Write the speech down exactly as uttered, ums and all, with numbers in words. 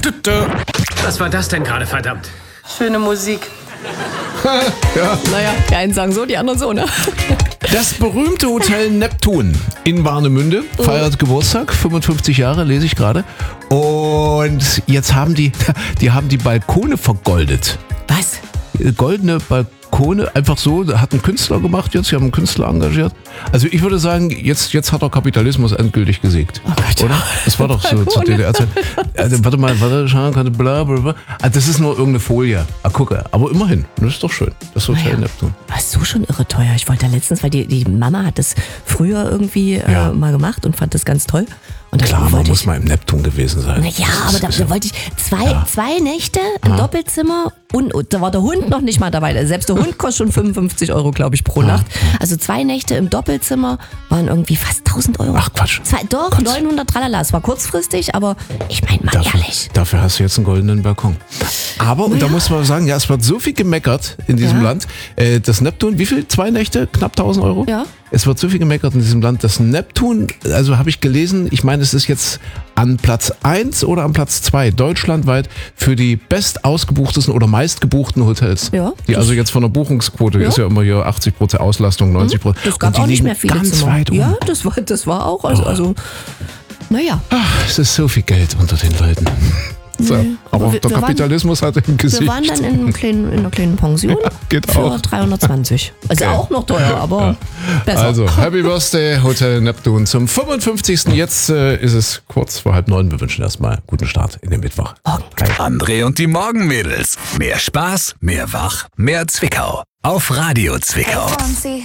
Was war das denn gerade, verdammt? Schöne Musik. Ja. Naja, die einen sagen so, die anderen so, ne? Das berühmte Hotel Neptun in Warnemünde feiert Geburtstag, fünfundfünfzig Jahre, lese ich gerade. Und jetzt haben die, die haben die Balkone vergoldet. Was? Goldene Balkone, einfach so, hat ein Künstler gemacht jetzt, sie haben einen Künstler engagiert. Also ich würde sagen, jetzt, jetzt hat der Kapitalismus endgültig gesiegt. Oh Gott. Oder? Das war doch so zur D D R-Zeit. Also, warte mal, warte, schauen kann, bla bla bla. Ah, das ist nur irgendeine Folie. Ah, gucke, aber immerhin, das ist doch schön. Das Hotel Naja. Neptun. War so schon irre teuer. Ich wollte da letztens, weil die, die Mama hat das früher irgendwie Ja. äh, mal gemacht und fand das ganz toll. Und dann Klar, man wollte muss ich, mal im Neptun gewesen sein. Na ja, aber da, da wollte ich zwei, Ja. zwei Nächte im Doppelzimmer und, und da war der Hund noch nicht mal dabei. Selbst der Hund kostet schon fünfundfünfzig Euro, glaube ich, pro Nacht. Also zwei Nächte im Doppelzimmer waren irgendwie fast tausend Euro. Ach, Quatsch. Zwei, doch, Gott. neunhundert, tralala. Es war kurzfristig, aber ich meine mal Dafür, ehrlich. dafür hast du jetzt einen goldenen Balkon. Aber, und da muss man sagen, ja, es wird so viel gemeckert in diesem Ja. Land. Äh, das Neptun, wie viel? Zwei Nächte? Knapp tausend Euro? Ja. Es wird so viel gemeckert in diesem Land. Das Neptun, also habe ich gelesen, ich meine, es ist jetzt an Platz eins oder an Platz zwei deutschlandweit für die best ausgebuchtesten oder meistgebuchten Hotels. Ja, Die das- also jetzt von der Buchungsquote Ja. ist ja immer hier achtzig Prozent Auslastung, neunzig Prozent. Das gab Und die auch nicht liegen mehr viele ganz Zimmer. weit um. Ja, das war, das war auch. Also, also naja. Ach, es ist so viel Geld unter den Leuten. So, Nee, aber aber wir- der wir waren- Kapitalismus hat im Gesicht. Wir waren dann in, einem kleinen, in einer kleinen Pension Ja, geht für auch. dreihundertzwanzig. Also Okay. auch noch teuer, aber besser. Also, Happy Birthday, Hotel Neptun zum fünfundfünfzigsten Jetzt äh, ist es kurz vor halb neun. Wir wünschen erstmal guten Start in den Mittwoch. Geil. André und die Morgenmädels. Mehr Spaß, mehr Wach, mehr Zwickau. Auf Radio Zwickau. Francie.